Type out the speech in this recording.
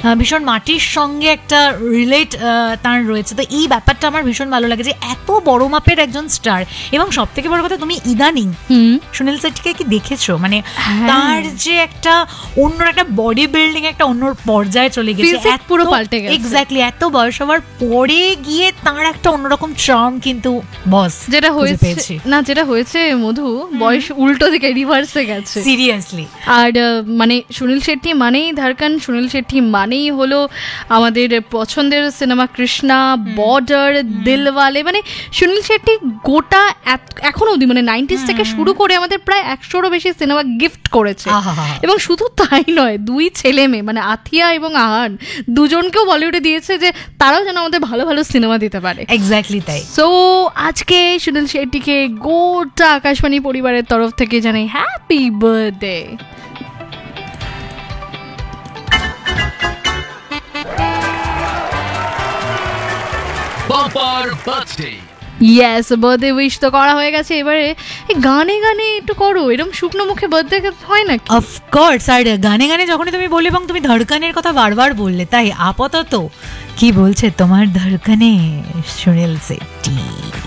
ভীষণ মাটির সঙ্গে একটা রিলেট তার রয়েছে। তো এই ব্যাপারটা আমার ভীষণ ভালো লাগে যে এত বড় মাপের একজন স্টার, এবং সব থেকে বড় কথা তুমি ইদানিং সুনীল শেট্টিকে কি দেখেছো? মানে তার যে একটা অন্য একটা বডি বিল্ডিং একটা অন্য পর্যায়ে চলে গেছে, পুরো পাল্টে গেছে। এক্স্যাক্টলি, এত বয়স হওয়ার পরে গিয়ে তার একটা অন্যরকম চার্ম কিন্তু বস যেটা হয়েছে না, যেটা হয়েছে মধু, বয়স উল্টো দিকে রিভার্সে গেছে সিরিয়াসলি। আর মানে সুনীল শেট্টি মানেই ধড়কন, সুনীল শেট্টি মানেই হলো আমাদের পছন্দের সিনেমা কৃষ্ণা, বর্ডার, দিলওয়ালে। মানে সুনীল শেট্টি গোটা এখনো অবধি মানে 90s থেকে শুরু করে আমাদের প্রায় 100-এরও বেশি সিনেমা গিফট করেছে। এবং শুধু তাই নয়, 2 ছেলে মেয়ে মানে আথিয়া এবং আহান দুজনকেও বলিউডে দিয়েছে যে তারাও যেন আমাদের ভালো ভালো সিনেমা দিতে পারে। এক্স্যাক্টলি তাই। সো আজকে সুনীল শেট্টিকে গোটা আকাশবাণী পরিবারের তরফ থেকে জানাই happy birthday. Yes, birthday wish তো করা হয়ে গেছে, এবারে গানে গানে একটু করো। এরকম শুকনো মুখে বার্থডে হয় নাকি? অফকোর্স। আর গানে গানে যখনই তুমি বললে এবং তুমি ধড়কনের কথা বারবার বললে, তাই আপাতত কি বলছে তোমার ধড়কনে সুনীল শেট্টি।